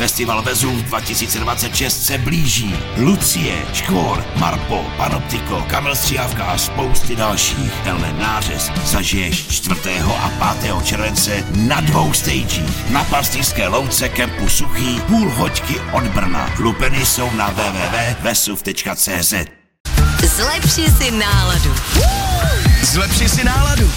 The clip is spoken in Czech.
Festival Vezuv 2026 se blíží. Lucie, Škvor, Marpo, Panoptiko, Kamil Stříhavka a spousty dalších. Tenhle nářez zažiješ 4. a 5. července na 2 stagích. Na Pastýřské louce kempu Suchý, půl hoďky od Brna. Lupeny jsou na www.vesuv.cz. Zlepši si náladu. Zlepši si náladu.